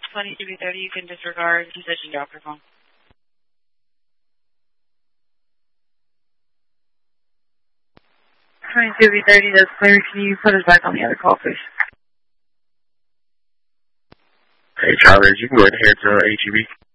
22B30, you can disregard decision drop your phone. 22B30, that's clear. Can you put us back on the other call, please? Hey, Charlie, you can go ahead and head to HEB.